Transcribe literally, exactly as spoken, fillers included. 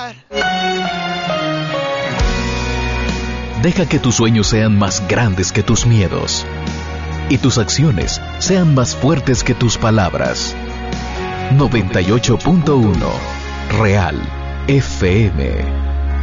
lugar. Deja que tus sueños sean más grandes que tus miedos y tus acciones sean más fuertes que tus palabras. noventa y ocho punto uno Real F M.